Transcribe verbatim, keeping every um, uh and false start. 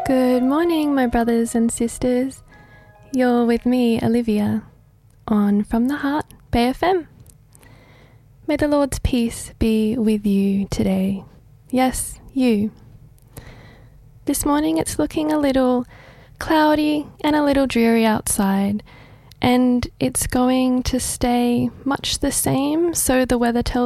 Good morning, my brothers and sisters. You're with me, Olivia, on From the Heart, Bay F M. May the Lord's peace be with you today. Yes, you. This morning it's looking a little cloudy and a little dreary outside, and it's going to stay much the same, so the weather tells